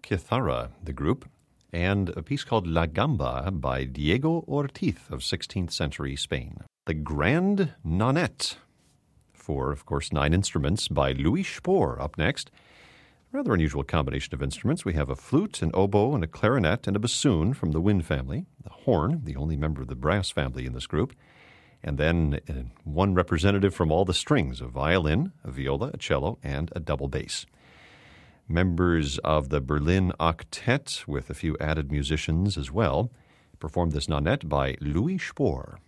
Kithara, the group, and a piece called La Gamba by Diego Ortiz of 16th century Spain. The Grand Nonette, for, of course, 9 instruments by Louis Spohr up next. Rather unusual combination of instruments. We have a flute, an oboe, and a clarinet, and a bassoon from the wind family, the horn, the only member of the brass family in this group, and then one representative from all the strings, a violin, a viola, a cello, and a double bass. Members of the Berlin Octet, with a few added musicians as well, performed this nonette by Louis Spohr.